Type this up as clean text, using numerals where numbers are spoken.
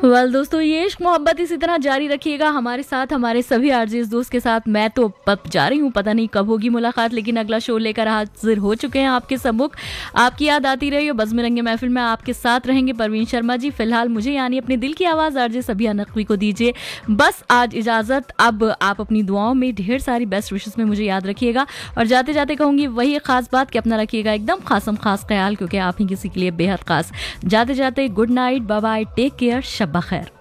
दोस्तों, ये इश्क मोहब्बत इसी तरह जारी रखिएगा हमारे साथ, हमारे सभी आरजेस दोस्त के साथ। मैं तो जा रही हूँ, पता नहीं कब होगी मुलाकात, लेकिन अगला शो लेकर हाजिर हो चुके हैं आपके सम्मुख। आपकी याद आती रही, बज़्म रंगे महफिल में आपके साथ रहेंगे परवीन शर्मा जी। फिलहाल मुझे यानी अपने दिल की आवाज़ आरजे सबिया नकवी को दीजिए बस आज इजाज़त। अब आप अपनी दुआओं में ढेर सारी बेस्ट विशेस में मुझे याद रखिएगा, और जाते जाते कहूँगी वही खास बात कि अपना रखिएगा एकदम खासम खास ख्याल, क्योंकि आप ही किसी के लिए बेहद खास। जाते जाते good night, bye bye, take care, शब्बा खैर।